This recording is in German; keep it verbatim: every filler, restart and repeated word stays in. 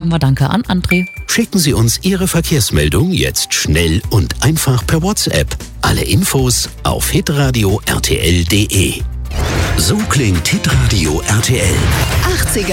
sagen wir Danke an André. Schicken Sie uns Ihre Verkehrsmeldung jetzt schnell und einfach per WhatsApp. Alle Infos auf hitradio punkt r t l punkt d e. So klingt Hitradio R T L. achtziger